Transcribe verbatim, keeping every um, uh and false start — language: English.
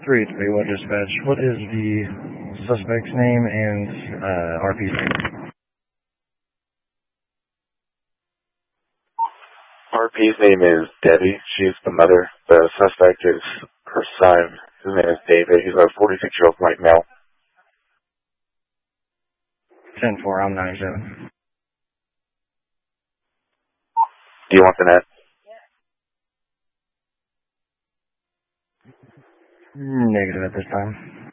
three three one dispatch. What is the suspect's name and uh, R P's name? R P's name is Debbie. She's the mother. The suspect is her son. His name is David. He's a forty-six-year-old white male. ten four, I'm ninety-seven. Do you want the net? Negative at this time.